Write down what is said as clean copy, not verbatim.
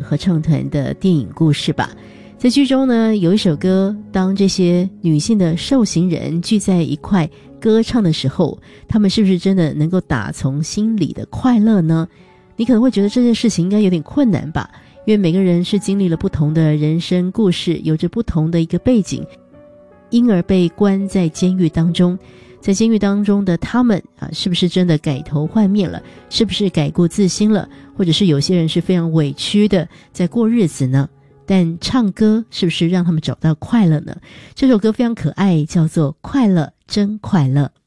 合唱团的电影故事吧。在剧中呢，有一首歌，当这些女性的受刑人聚在一块歌唱的时候，她们是不是真的能够打从心里的快乐呢？你可能会觉得这件事情应该有点困难吧，因为每个人是经历了不同的人生故事，有着不同的一个背景，因而被关在监狱当中。在监狱当中的他们是不是真的改头换面了？是不是改过自新了？或者是有些人是非常委屈的在过日子呢？但唱歌是不是让他们找到快乐呢？这首歌非常可爱，叫做《快乐真快乐》。